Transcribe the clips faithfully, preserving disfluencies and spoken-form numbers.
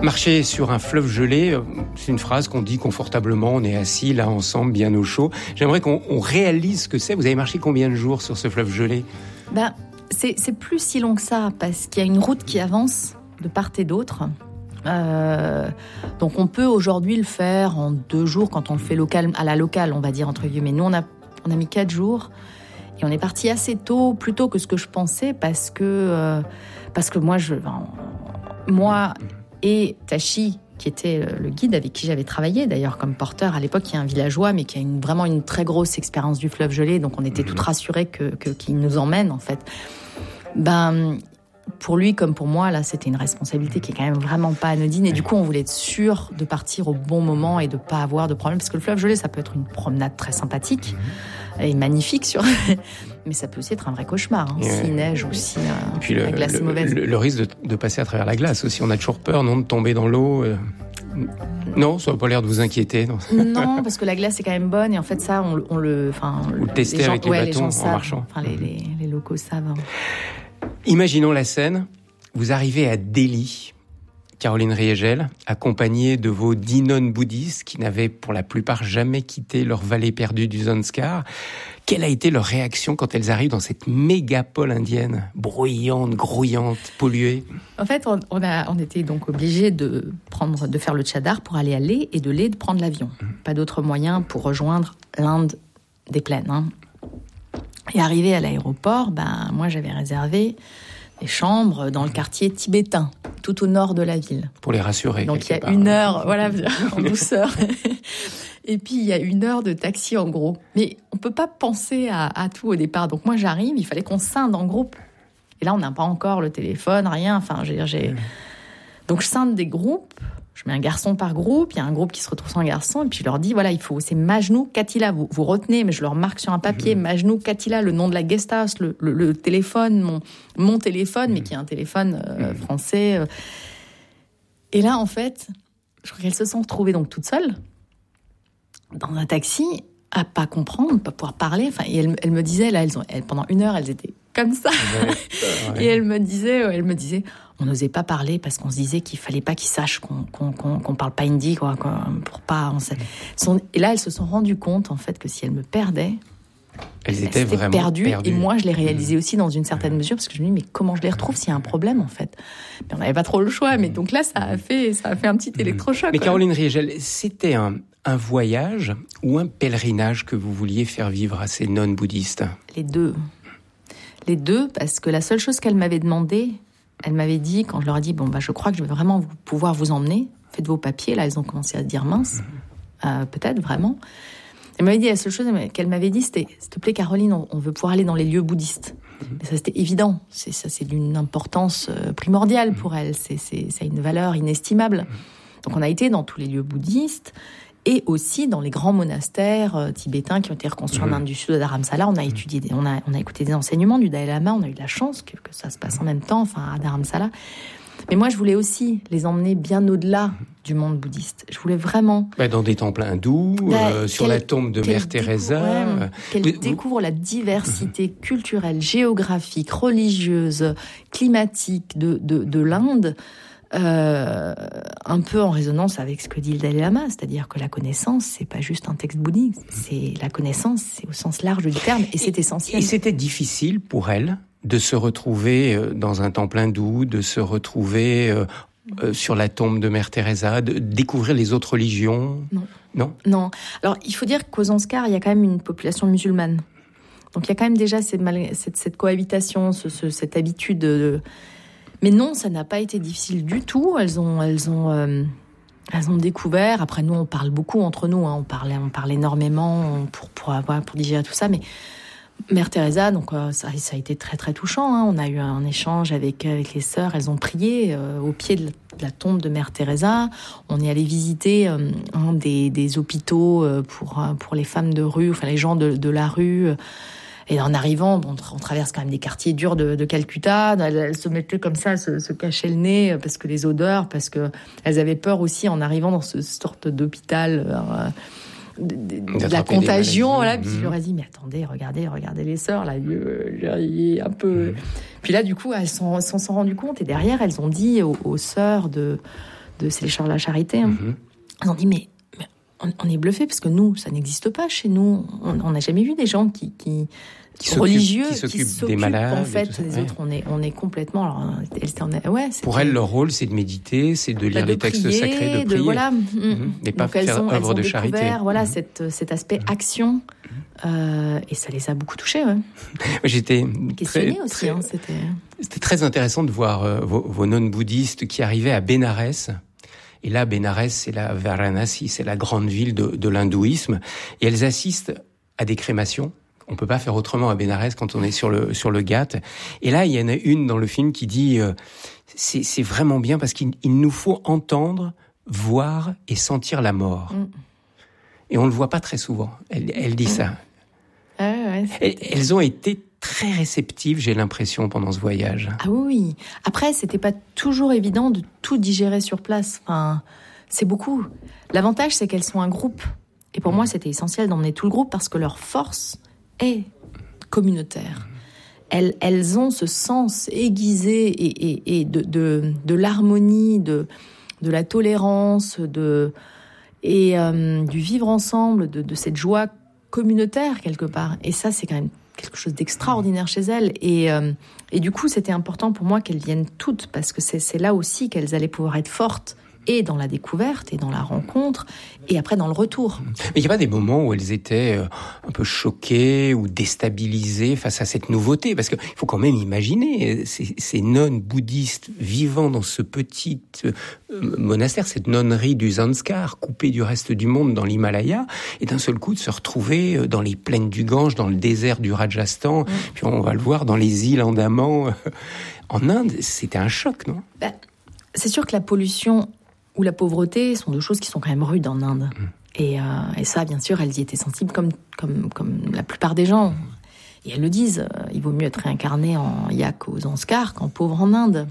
Marcher sur un fleuve gelé, c'est une phrase qu'on dit confortablement, on est assis là ensemble, bien au chaud. J'aimerais qu'on on réalise ce que c'est. Vous avez marché combien de jours sur ce fleuve gelé ? Ben, c'est, c'est plus si long que ça, parce qu'il y a une route qui avance de part et d'autre. Euh, donc on peut aujourd'hui le faire en deux jours quand on le fait local, à la locale, on va dire entre guillemets. Nous on a, on a mis quatre jours et on est parti assez tôt, plus tôt que ce que je pensais, parce que, euh, parce que moi, je, moi et Tachi, qui était le guide avec qui j'avais travaillé d'ailleurs comme porteur à l'époque, qui est un villageois mais qui a une, vraiment une très grosse expérience du fleuve gelé, donc on était toutes rassurées que, que, qu'il nous emmène en fait. Ben, pour lui comme pour moi, là, c'était une responsabilité qui est quand même vraiment pas anodine. Et du coup, on voulait être sûr de partir au bon moment et de pas avoir de problème. Parce que le fleuve gelé, ça peut être une promenade très sympathique et magnifique, sur... mais ça peut aussi être un vrai cauchemar. Hein, s'il euh, neige ou si euh, puis le, la glace le, est mauvaise. Le, le risque de, de passer à travers la glace aussi. On a toujours peur, non, de tomber dans l'eau. Euh... Non, ça n'a pas l'air de vous inquiéter. Non, non, parce que la glace est quand même bonne. Et en fait, ça, on, on le... Vous le testez avec les ouais, bâtons les en savent, marchant. Enfin, les, les, les locaux savent. Hein. Imaginons la scène. Vous arrivez à Delhi, Caroline Riegel, accompagnée de vos dix nonnes bouddhistes qui n'avaient pour la plupart jamais quitté leur vallée perdue du Zanskar. Quelle a été leur réaction quand elles arrivent dans cette mégapole indienne, bruyante, grouillante, polluée ? En fait, on, on, a, on était donc obligés de, prendre, de faire le tchadar pour aller à Leh et de Leh de prendre l'avion. Mmh. Pas d'autre moyen pour rejoindre l'Inde des plaines. Hein. Et arrivé à l'aéroport, ben, moi j'avais réservé des chambres dans le quartier tibétain, tout au nord de la ville. Pour les rassurer. Donc il y a part. une heure, voilà, en douceur. Et puis il y a une heure de taxi en gros. Mais on peut pas penser à, à tout au départ. Donc moi j'arrive, il fallait qu'on scinde en groupe. Et là on n'a pas encore le téléphone, rien. Enfin, j'ai, j'ai... Donc je scinde des groupes. Je mets un garçon par groupe, il y a un groupe qui se retrouve sans garçon, et puis je leur dis, voilà, il faut, c'est Majnou Katila, vous, vous retenez, mais je leur marque sur un papier, mmh. Majnou Katila, le nom de la guest house, le, le, le téléphone, mon, mon téléphone, mmh. mais qui est un téléphone euh, mmh. français. Euh. Et là, en fait, je crois qu'elles se sont retrouvées donc toutes seules, dans un taxi, à pas comprendre, pas pouvoir parler, enfin, et elles, elles me disaient, là, elles ont, elles, pendant une heure, elles étaient comme ça. Ouais, ouais. Et elle me disait, elle me disait, on n'osait pas parler parce qu'on se disait qu'il fallait pas qu'ils sachent qu'on qu'on qu'on, qu'on parle pas hindi, quoi, pour pas. On sait. Et là, elles se sont rendues compte en fait que si elles me perdaient, elles, elles étaient vraiment perdues. perdues. Et moi, je l'ai réalisé mmh. aussi dans une certaine mesure parce que je me dis, mais comment je les retrouve s'il y a un problème en fait ? Mais on n'avait pas trop le choix. Mais donc là, ça a fait, ça a fait un petit électrochoc. Mais quoi. Caroline Riegel, c'était un un voyage ou un pèlerinage que vous vouliez faire vivre à ces nonnes bouddhistes ? Les deux. Les deux, parce que la seule chose qu'elle m'avait demandé, elle m'avait dit, quand je leur ai dit, bon, bah, je crois que je vais vraiment vous, pouvoir vous emmener, faites vos papiers, là, elles ont commencé à se dire, mince, mmh. euh, peut-être, vraiment. Elle m'avait dit, la seule chose qu'elle m'avait dit, c'était, s'il te plaît, Caroline, on, on veut pouvoir aller dans les lieux bouddhistes. Mmh. Mais ça, c'était évident. C'est, ça, c'est d'une importance primordiale mmh. pour elle. C'est, c'est, ça a une valeur inestimable. Mmh. Donc, on a été dans tous les lieux bouddhistes, et aussi dans les grands monastères euh, tibétains qui ont été reconstruits mmh. en Inde du Sud, à Dharamsala. On a étudié, des, on a, on a écouté des enseignements du Dalai Lama. On a eu de la chance que, que ça se passe en même temps, enfin à Dharamsala. Mais moi, je voulais aussi les emmener bien au-delà du monde bouddhiste. Je voulais vraiment bah, dans des temples hindous, bah, euh, sur la tombe de Mère Teresa, ouais, qu'elle vous... découvre la diversité mmh. culturelle, géographique, religieuse, climatique de de, de l'Inde. Euh, un peu en résonance avec ce que dit le Dalai Lama, c'est-à-dire que la connaissance, c'est pas juste un texte bouddhique, c'est la connaissance, c'est au sens large du terme, et c'est essentiel. Et c'était difficile pour elle de se retrouver dans un temple hindou, de se retrouver euh, euh, sur la tombe de Mère Teresa, de découvrir les autres religions. Non. Non. Non. Alors, il faut dire qu'au Zanskar, il y a quand même une population musulmane. Donc, il y a quand même déjà cette, cette, cette cohabitation, ce, ce, cette habitude de... Mais non, ça n'a pas été difficile du tout. Elles ont, elles ont, euh, elles ont découvert. Après, nous, on parle beaucoup entre nous. Hein. On parle, on parle énormément pour pour avoir, pour digérer tout ça. Mais Mère Teresa, donc euh, ça, ça a été très très touchant. Hein. On a eu un échange avec avec les sœurs. Elles ont prié euh, au pied de la, de la tombe de Mère Teresa. On est allé visiter euh, un des des hôpitaux euh, pour pour les femmes de rue, enfin les gens de de la rue. Et en arrivant, bon, on traverse quand même des quartiers durs de, de Calcutta. Elles, elles se mettaient comme ça, se, se cachaient le nez parce que les odeurs, parce que elles avaient peur aussi en arrivant dans ce sorte d'hôpital euh, de, de, de la contagion. Voilà. Puis mmh. je leur ai dit, mais attendez, regardez, regardez les sœurs là, il est un peu. Mmh. Puis là, du coup, elles s'en sont, sont rendues compte et derrière, elles ont dit aux, aux sœurs de de C'est les Chars de la Charité. Hein. Mm-hmm. Ils ont dit, mais, mais on, on est bluffés, parce que nous, ça n'existe pas chez nous. On n'a jamais vu des gens qui... qui Qui religieux, qui s'occupent, qui s'occupent des malades. En fait, les ouais. autres, on est, on est complètement. Alors, elle, ouais, pour elles, leur rôle, c'est de méditer, c'est de lire de les textes prier, sacrés, de prier. De, voilà. Mmh. Et pas Donc, faire ont, œuvre de charité. Voilà, mmh. cette, cet aspect mmh. action. Euh, et ça les a beaucoup touchés. Ouais. J'étais questionné aussi. Très, hein, c'était... c'était très intéressant de voir euh, vos, vos nonnes bouddhistes qui arrivaient à Bénarès. Et là, Bénarès, c'est la Varanasi, c'est la grande ville de, de l'hindouisme. Et elles assistent à des crémations. On peut pas faire autrement à Bénarès quand on est sur le sur le Ghat. Et là, il y en a une dans le film qui dit euh, c'est c'est vraiment bien parce qu'il il nous faut entendre, voir et sentir la mort. Mm. Et on le voit pas très souvent. Elle elle dit ça. Ah ouais, elles, elles ont été très réceptives, j'ai l'impression, pendant ce voyage. Ah oui. Après, c'était pas toujours évident de tout digérer sur place. Enfin, c'est beaucoup. L'avantage, c'est qu'elles sont un groupe. Et pour mm. moi, c'était essentiel d'emmener tout le groupe parce que leur force est communautaire. Elles, elles ont ce sens aiguisé et, et, et de, de, de l'harmonie, de, de la tolérance, de, et euh, du vivre ensemble, de, de cette joie communautaire quelque part. Et ça, c'est quand même quelque chose d'extraordinaire chez elles. Et, euh, et du coup, c'était important pour moi qu'elles viennent toutes, parce que c'est, c'est là aussi qu'elles allaient pouvoir être fortes, et dans la découverte, et dans la rencontre, et après dans le retour. Mais il n'y a pas des moments où elles étaient un peu choquées ou déstabilisées face à cette nouveauté? Parce qu'il faut quand même imaginer ces, ces nonnes bouddhistes vivant dans ce petit monastère, cette nonnerie du Zanskar, coupée du reste du monde dans l'Himalaya, et d'un seul coup de se retrouver dans les plaines du Gange, dans le désert du Rajasthan, mmh. puis on va le voir dans les îles Andaman. En Inde, c'était un choc, non? Ben, c'est sûr que la pollution ou la pauvreté sont deux choses qui sont quand même rudes en Inde. Mmh. Et, euh, et ça, bien sûr, elles y étaient sensibles comme, comme, comme la plupart des gens. Et elles le disent, euh, il vaut mieux être réincarné en yak aux Zanskar qu'en pauvre en Inde.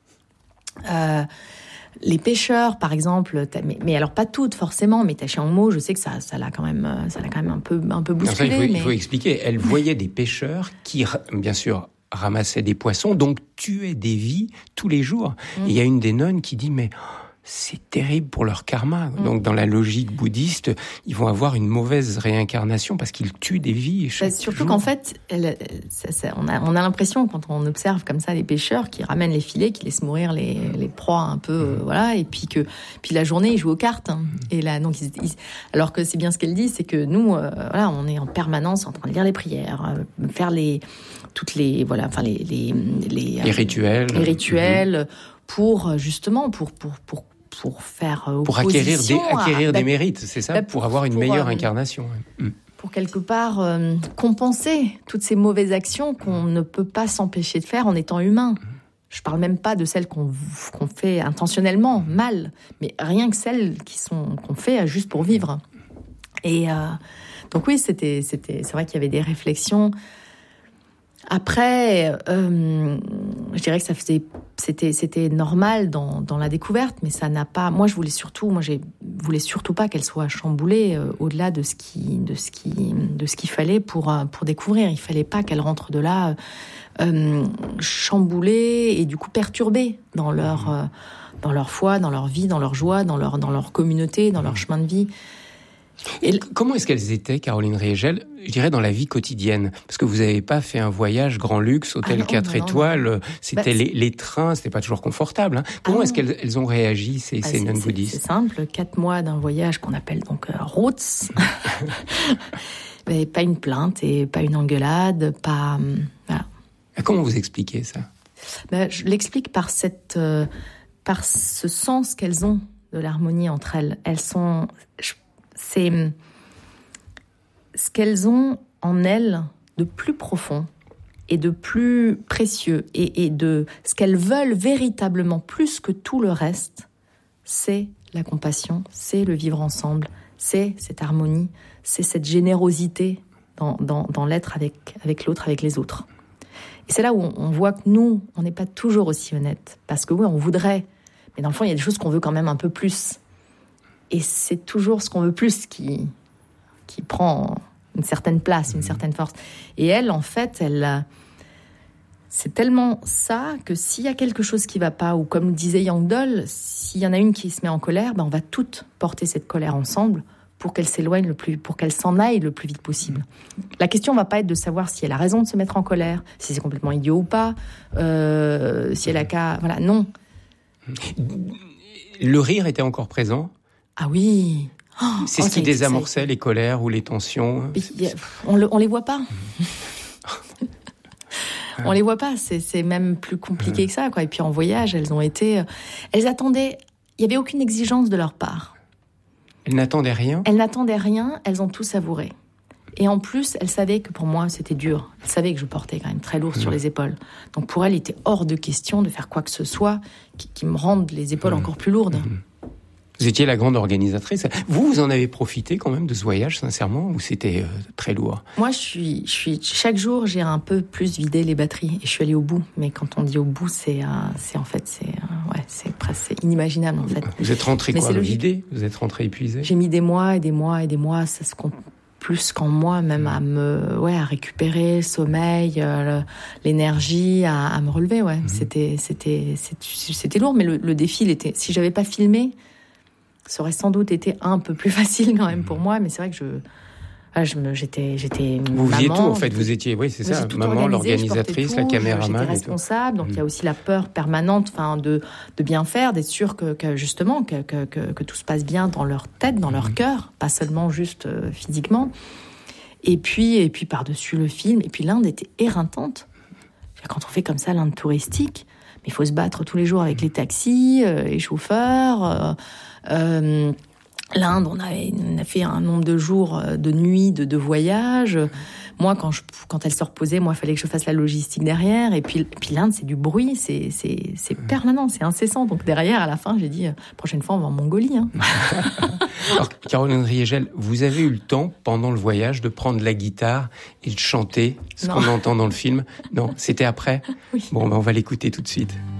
Euh, les pêcheurs, par exemple, mais, mais alors pas toutes forcément, mais ta Chiang Mai, je sais que ça, ça l'a quand même, ça l'a quand même un peu, un peu bousculé. Non, ça, il, faut, mais... il faut expliquer. Elles voyaient des pêcheurs qui, bien sûr, ramassaient des poissons, donc tuaient des vies tous les jours. Mmh. Et il y a une des nonnes qui dit, mais c'est terrible pour leur karma. Mmh. Donc, dans la logique bouddhiste, ils vont avoir une mauvaise réincarnation parce qu'ils tuent des vies chaque bah, surtout jour. Qu'en fait, elle, ça, ça, on, a, on a l'impression, quand on observe comme ça les pêcheurs qui ramènent les filets, qui laissent mourir les, les proies un peu, mmh. euh, voilà, et puis que, puis la journée, ils jouent aux cartes. Hein. Mmh. Et là, donc, ils, ils, alors que c'est bien ce qu'elle dit, c'est que nous, euh, voilà, on est en permanence en train de lire les prières, euh, faire les, toutes les, voilà, enfin, les, les, les, les rituels. Les rituels, mmh. pour, justement, pour, pour, pour, pour faire opposition pour acquérir des acquérir à, des bah, mérites, c'est ça, bah, pour, pour avoir une pour, meilleure euh, incarnation. Ouais. Pour quelque part euh, compenser toutes ces mauvaises actions qu'on ne peut pas s'empêcher de faire en étant humain. Je parle même pas de celles qu'on, qu'on fait intentionnellement mal, mais rien que celles qui sont qu'on fait juste pour vivre. Et euh, donc oui, c'était c'était c'est vrai qu'il y avait des réflexions. Après, euh, je dirais que ça faisait, c'était, c'était normal dans, dans la découverte, mais ça n'a pas. Moi, je voulais surtout, moi, je voulais surtout pas qu'elle soit chamboulée euh, au-delà de ce qui, de ce qui, de ce qu'il fallait pour pour découvrir. Il fallait pas qu'elle rentre de là euh, chamboulée et du coup perturbée dans leur euh, dans leur foi, dans leur vie, dans leur joie, dans leur dans leur communauté, dans leur chemin de vie. Et comment est-ce qu'elles étaient, Caroline Riegel, je dirais dans la vie quotidienne? Parce que vous n'avez pas fait un voyage grand luxe, hôtel ah non, quatre non, étoiles, non. C'était bah, les, les trains, c'était pas toujours confortable. Hein. Comment ah est-ce qu'elles elles ont réagi, ces, bah, ces nonnes bouddhistes? C'est simple, quatre mois d'un voyage qu'on appelle donc euh, Roots. Mais pas une plainte et pas une engueulade, pas... Euh, voilà. Comment vous expliquez ça? bah, Je l'explique par, cette, euh, par ce sens qu'elles ont de l'harmonie entre elles. Elles sont... Je, c'est ce qu'elles ont en elles de plus profond et de plus précieux et, et de ce qu'elles veulent véritablement plus que tout le reste, c'est la compassion, c'est le vivre ensemble, c'est cette harmonie, c'est cette générosité dans, dans, dans l'être avec, avec l'autre, avec les autres. Et c'est là où on, on voit que nous, on n'est pas toujours aussi honnêtes. Parce que oui, on voudrait, mais dans le fond, il y a des choses qu'on veut quand même un peu plus. Et c'est toujours ce qu'on veut plus qui, qui prend une certaine place, une certaine force. Et elle, en fait, elle, c'est tellement ça que s'il y a quelque chose qui va pas, ou comme disait Yang Dol, s'il y en a une qui se met en colère, ben on va toutes porter cette colère ensemble pour qu'elle s'éloigne le plus, pour qu'elle s'en aille le plus vite possible. La question va pas être de savoir si elle a raison de se mettre en colère, si c'est complètement idiot ou pas, euh, si elle a qu'à, voilà, non. Le rire était encore présent? Ah oui. Oh, c'est oh, ce qui désamorçait les colères ou les tensions. A, on, le, on les voit pas. On les voit pas. C'est, c'est même plus compliqué que ça, quoi. Et puis en voyage, elles ont été, elles attendaient. Il y avait aucune exigence de leur part. Elles n'attendaient rien. Elles n'attendaient rien. Elles ont tout savouré. Et en plus, elles savaient que pour moi, c'était dur. Elles savaient que je portais quand même très lourd mmh. sur les épaules. Donc pour elles, il était hors de question de faire quoi que ce soit qui, qui me rende les épaules mmh. encore plus lourdes. Mmh. Vous étiez la grande organisatrice. Vous, vous en avez profité quand même de ce voyage, sincèrement, ou c'était euh, très lourd? Moi, je suis, je suis, chaque jour, j'ai un peu plus vidé les batteries et je suis allée au bout. Mais quand on dit au bout, c'est, euh, c'est en fait, c'est, euh, ouais, c'est presque c'est inimaginable en fait. Vous êtes rentrée quoi, vidée? Vous êtes rentrée épuisée? J'ai mis des mois et des mois et des mois. Ça se compte plus qu'en moi, même à me, ouais, à récupérer le sommeil, euh, le, l'énergie, à, à me relever. Ouais, mmh. c'était, c'était, c'était, c'était lourd, mais le, le défi, il était. Si j'avais pas filmé, ça aurait sans doute été un peu plus facile quand même pour moi, mais c'est vrai que je, ah, je me, j'étais, j'étais vous maman, faisiez tout en fait, vous étiez, oui c'est ça, maman, l'organisatrice, la caméraman. J'étais responsable, donc il mmh. y a aussi la peur permanente, enfin de de bien faire, d'être sûr que, que justement que, que que que tout se passe bien dans leur tête, dans mmh. leur cœur, pas seulement juste euh, physiquement. Et puis et puis par dessus le film, et puis l'Inde était éreintante. Quand on fait comme ça l'Inde touristique, mais il faut se battre tous les jours avec les taxis, euh, les chauffeurs. Euh, Euh, L'Inde, on a, on a fait un nombre de jours, de nuits, de, de voyages. Moi, quand, je, quand elle se reposait, moi, il fallait que je fasse la logistique derrière. Et puis, puis l'Inde, c'est du bruit, c'est, c'est, c'est permanent, c'est incessant. Donc derrière, à la fin, j'ai dit, prochaine fois, on va en Mongolie. Hein. Alors, Caroline Riegel, vous avez eu le temps, pendant le voyage, de prendre la guitare et de chanter ce non. qu'on entend dans le film? Non, c'était après? Oui. Bon, ben, on va l'écouter tout de suite.